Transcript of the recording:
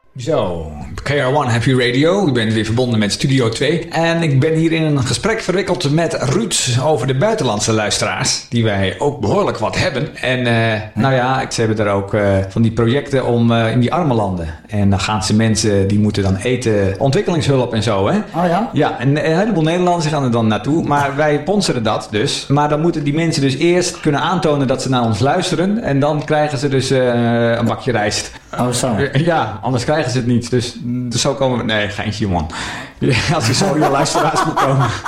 Zo, KR1 Happy Radio. U bent weer verbonden met Studio 2. En ik ben hier in een gesprek verwikkeld met Ruud over de buitenlandse luisteraars. Die wij ook behoorlijk wat hebben. En ze hebben er ook van die projecten om in die arme landen. En dan gaan ze mensen, die moeten dan eten, ontwikkelingshulp en zo, hè? Oh ja? Ja, en een heleboel Nederlanders gaan er dan naartoe. Maar wij sponsoren dat dus. Maar dan moeten die mensen dus eerst kunnen aantonen dat ze naar ons luisteren. En dan krijgen ze dus een bakje rijst. Oh zo. Ja, anders krijgen ze het niet. Dus zo komen we... Nee, geintje man. Ja, als je zo je luisteraars moet komen.